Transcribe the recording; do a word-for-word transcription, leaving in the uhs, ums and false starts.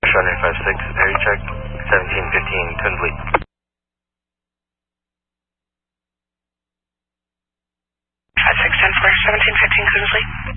Charter five six, area check, seventeen fifteen, Tinsley. five six ten four, seventeen fifteen, Tinsley.